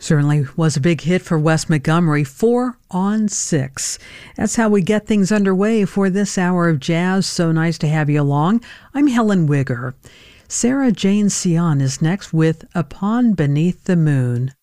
Certainly was a big hit for Wes Montgomery, 4 on 6. That's how we get things underway for this hour of jazz. So nice to have you along. I'm Helen Wigger. Sarah Jane Sion is next with Upon Beneath the Moon.